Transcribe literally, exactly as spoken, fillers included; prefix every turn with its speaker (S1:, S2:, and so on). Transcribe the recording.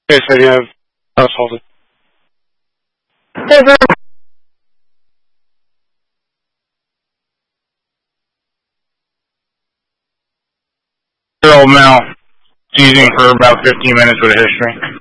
S1: Okay, so you have household. Year old male, teasing for about fifteen minutes with a history.